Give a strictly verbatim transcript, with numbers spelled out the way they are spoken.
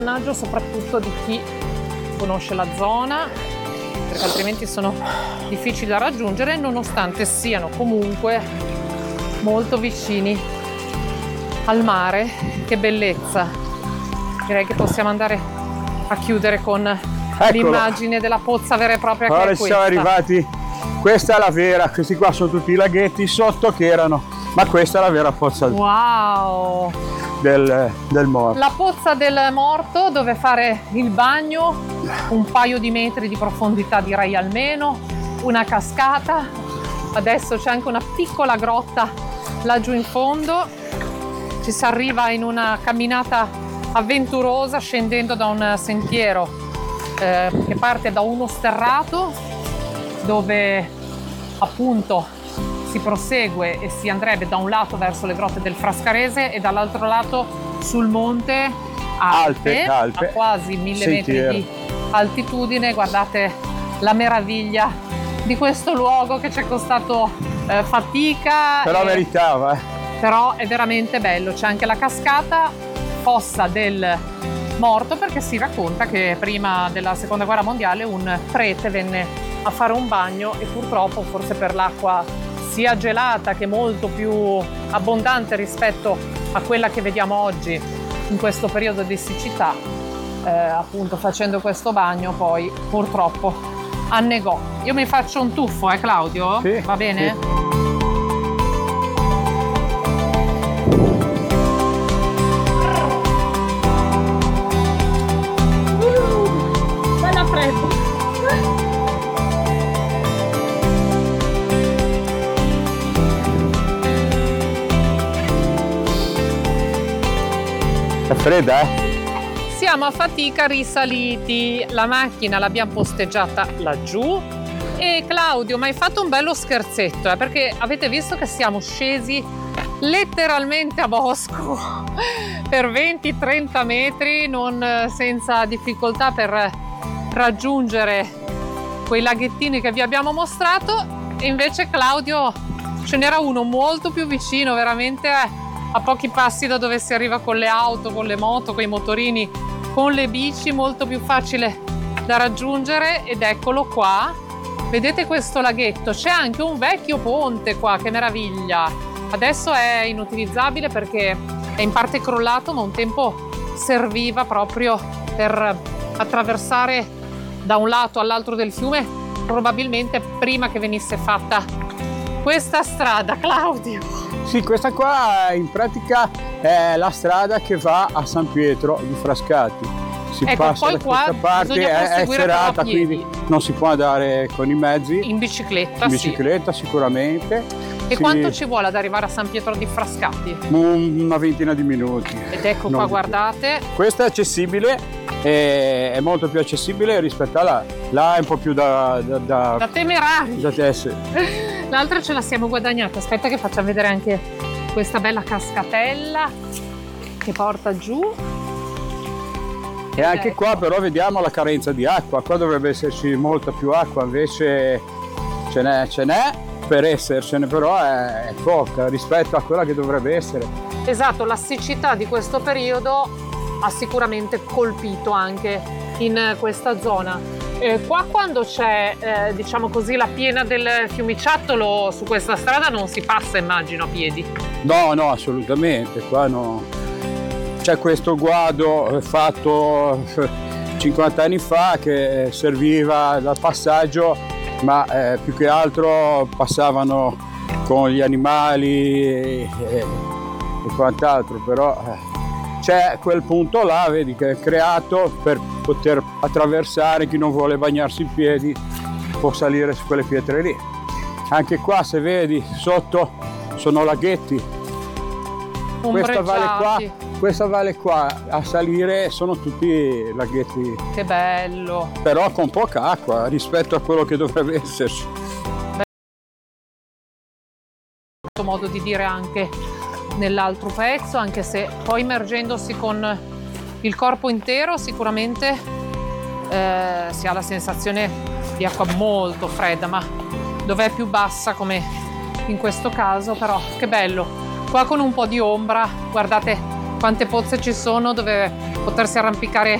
Soprattutto di chi conosce la zona, perché altrimenti sono difficili da raggiungere, nonostante siano comunque molto vicini al mare. Che bellezza! Direi che possiamo andare a chiudere con l'immagine della pozza vera e propria. Ora che è ci siamo questa. arrivati, questa è la vera, questi qua sono tutti i laghetti sotto che erano, ma questa è la vera pozza. Wow! Del, del morto. La pozza del morto, dove fare il bagno, un paio di metri di profondità direi almeno, una cascata, adesso c'è anche una piccola grotta laggiù in fondo, ci si arriva in una camminata avventurosa scendendo da un sentiero eh, che parte da uno sterrato dove appunto si prosegue e si andrebbe da un lato verso le grotte del Frascarese e dall'altro lato sul monte Alpe, Alpe, Alpe. a quasi mille Sentiero. metri di altitudine. Guardate la meraviglia di questo luogo che ci è costato eh, fatica. Però e... meritava. Eh. Però è veramente bello. C'è anche la cascata, fossa del morto, perché si racconta che prima della seconda guerra mondiale un prete venne a fare un bagno e purtroppo, forse per l'acqua sia gelata che molto più abbondante rispetto a quella che vediamo oggi in questo periodo di siccità, eh, appunto facendo questo bagno poi purtroppo annegò. Io mi faccio un tuffo, eh Claudio? Sì, va bene? sì. Bella fredda! È fredda, eh? Siamo a fatica risaliti, la macchina l'abbiamo posteggiata laggiù e Claudio mi hai fatto un bello scherzetto, eh, perché avete visto che siamo scesi letteralmente a bosco per venti trenta metri, non senza difficoltà per raggiungere quei laghettini che vi abbiamo mostrato, e invece Claudio ce n'era uno molto più vicino, veramente eh, a pochi passi da dove si arriva con le auto, con le moto, con i motorini, con le bici, molto più facile da raggiungere. Ed eccolo qua, vedete questo laghetto, c'è anche un vecchio ponte qua, che meraviglia. Adesso è inutilizzabile perché è in parte crollato, ma un tempo serviva proprio per attraversare da un lato all'altro del fiume, probabilmente prima che venisse fatta questa strada. Claudio, Sì, questa qua in pratica è la strada che va a San Pietro di Frascati. Si ecco, passa poi da qua questa parte, bisogna è, è proseguire però a serata, piedi. quindi non si può andare con i mezzi. in bicicletta, In bicicletta sì. sicuramente. E Sì, quanto ci vuole ad arrivare a San Pietro di Frascati? un- una ventina di minuti. Ed ecco Non qua, di più. guardate. Questa è accessibile, è, è molto più accessibile rispetto alla là è un po' più da, da, da, Da temerari. da tesse. L'altra ce la siamo guadagnata. Aspetta che faccia vedere anche questa bella cascatella che porta giù. E anche Ecco. qua però vediamo la carenza di acqua, qua dovrebbe esserci molta più acqua, invece ce n'è, ce n'è per essercene, però è, è poca rispetto a quella che dovrebbe essere. Esatto, la siccità di questo periodo ha sicuramente colpito anche in questa zona. Eh, qua quando c'è, eh, diciamo così, la piena del fiumiciattolo su questa strada non si passa, immagino, a piedi. No, no, assolutamente, qua no. C'è questo guado fatto cinquanta anni fa che serviva dal passaggio, ma eh, più che altro passavano con gli animali e, e quant'altro, però eh, c'è quel punto là, vedi, che è creato per poter attraversare, chi non vuole bagnarsi i piedi può salire su quelle pietre lì. Anche qua, se vedi, sotto sono laghetti. Questa valle qua, questa valle qua a salire sono tutti laghetti. Che bello! Però con poca acqua rispetto a quello che dovrebbe esserci. Modo di dire anche nell'altro pezzo, anche se poi immergendosi con il corpo intero sicuramente eh, si ha la sensazione di acqua molto fredda, ma dov'è più bassa come in questo caso. Però che bello, qua con un po' di ombra, guardate quante pozze ci sono dove potersi arrampicare